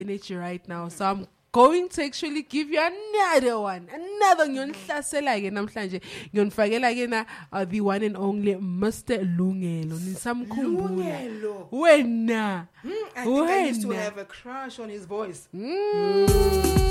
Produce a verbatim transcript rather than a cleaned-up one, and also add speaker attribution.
Speaker 1: energy right now. So I'm going to actually give you another one. Another ngiyonihlasela ke namhlanje. Ngiyonifakela ke na uh, the one and only Mister Lungelo. Nisamkhumbula.
Speaker 2: Lungelo.
Speaker 1: Wena.
Speaker 2: Hmm, I think I used to
Speaker 1: Wena.
Speaker 2: have a crush on his voice.
Speaker 1: Mm.